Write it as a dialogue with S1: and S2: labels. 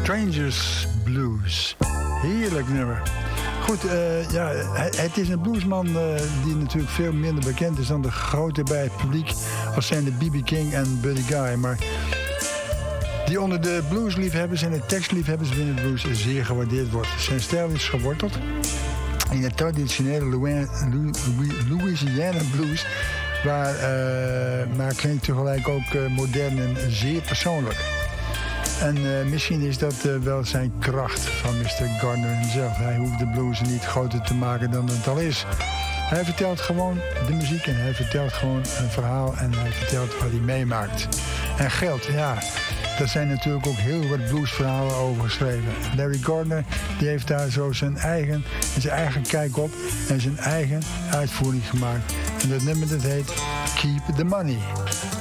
S1: Strangers Blues. Heerlijk nummer. Goed, het is een bluesman die natuurlijk veel minder bekend is dan de grote bij het publiek als zijn de B.B. King en Buddy Guy. Maar die onder de bluesliefhebbers en de tekstliefhebbers binnen de blues zeer gewaardeerd wordt. Zijn stijl is geworteld in de traditionele Louisiana blues, maar klinkt tegelijk ook modern en zeer persoonlijk. En misschien is dat wel zijn kracht van Mr. Gardner zelf. Hij hoeft de blues niet groter te maken dan het al is. Hij vertelt gewoon de muziek en hij vertelt gewoon een verhaal en hij vertelt wat hij meemaakt. En geld, ja, daar zijn natuurlijk ook heel wat bluesverhalen over geschreven. Larry Gardner, die heeft daar zo zijn eigen kijk op en zijn eigen uitvoering gemaakt. En dat nummer dat heet Keep the Money.